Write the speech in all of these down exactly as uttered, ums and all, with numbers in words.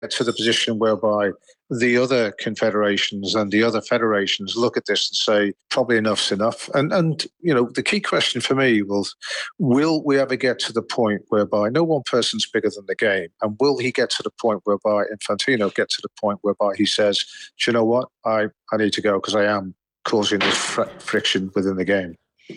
to the position whereby the other confederations and the other federations look at this and say, probably enough's enough. And, and you know, the key question for me was, will we ever get to the point whereby no one person's bigger than the game? And will he get to the point whereby Infantino get to the point whereby he says, do you know what, I, I need to go because I am causing this fr- friction within the game?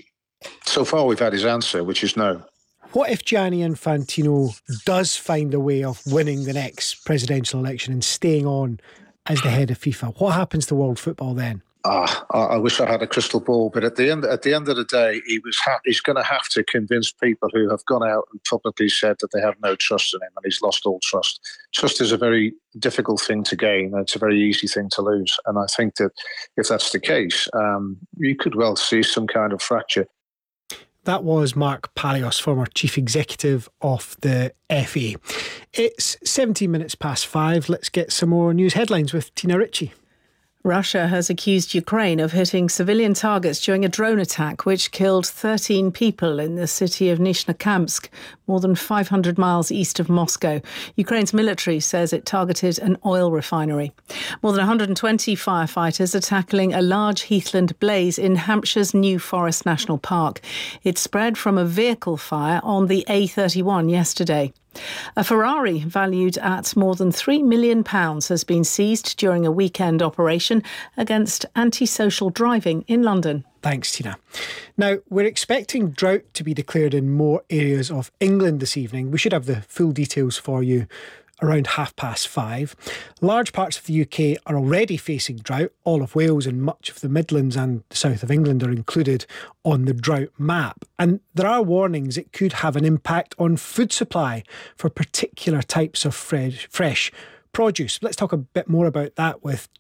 So far, we've had his answer, which is no. What if Gianni Infantino does find a way of winning the next presidential election and staying on as the head of FIFA? What happens to world football then? Ah, I wish I had a crystal ball, but at the end, at the end of the day, he was ha- he's going to have to convince people who have gone out and publicly said that they have no trust in him, and he's lost all trust. Trust is a very difficult thing to gain, and it's a very easy thing to lose. And I think that if that's the case, um, you could well see some kind of fracture. That was Mark Palios, former chief executive of the F A. It's seventeen minutes past five. Let's get some more news headlines with Tina Ritchie. Russia has accused Ukraine of hitting civilian targets during a drone attack which killed thirteen people in the city of Nizhnekamsk, more than five hundred miles east of Moscow. Ukraine's military says it targeted an oil refinery. More than one hundred twenty firefighters are tackling a large heathland blaze in Hampshire's New Forest National Park. It spread from a vehicle fire on the A thirty-one yesterday. A Ferrari valued at more than three million pounds has been seized during a weekend operation against antisocial driving in London. Thanks, Tina. Now, we're expecting drought to be declared in more areas of England this evening. We should have the full details for you around half past five. Large parts of the U K are already facing drought. All of Wales and much of the Midlands and the south of England are included on the drought map. And there are warnings it could have an impact on food supply for particular types of fresh, fresh produce. Let's talk a bit more about that with